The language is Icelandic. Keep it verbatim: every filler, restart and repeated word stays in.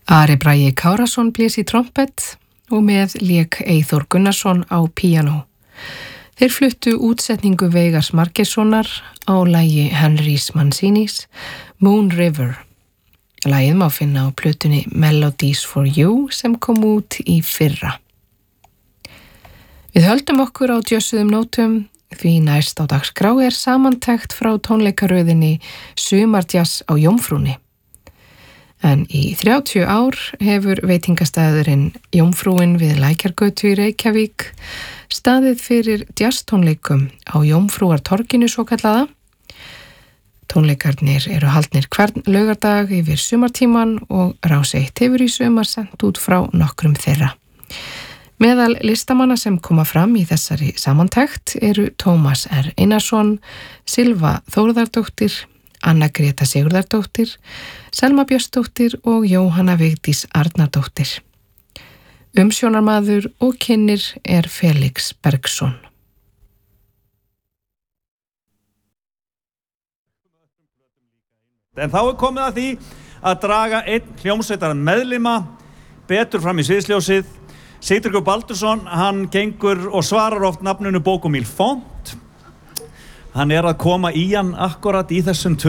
Ari Bragi Kárason blés í trompet og með lék Eyþór Gunnarsson á píanó. Þeir fluttu útsetningu Veigars Margeirssonar á lagi Henrys Mancinis Moon River. Lagið má finna á plötunni Melodies for You sem kom út í fyrra. Við höldum okkur á djössuðum nótum því næst á dagskrá er samantekt frá tónleikaröðinni Sumardjass á Jómfrúnni. En í þrjátíu ár hefur veitingastæðurinn Jómfrúin við Lækjargötu í Reykjavík staðið fyrir jazztónleikum á Jómfrúartorginu svokallaða. Tónleikarnir eru haldnir hvern laugardag yfir sumartíman og Rás eitt hefur í sumar sent út frá nokkrum þeirra. Meðal listamanna sem koma fram í þessari samantekt eru Tómas R. Einarsson, Silva Þórðardóttir, Anna Greta Sigurðardóttir, Selma Björnsdóttir og Jóhanna Vigdís Arnardóttir. Umsjónarmaður og kynnir er Felix Bergsson. En þá er komið að því að draga einn hljómsveitar meðlima betur fram í sviðsljósið. Sigtryggur Baldursson, hann gengur og svarar oft nafninu Bókumíl Font. Hann er að koma í hann akkurat í þessum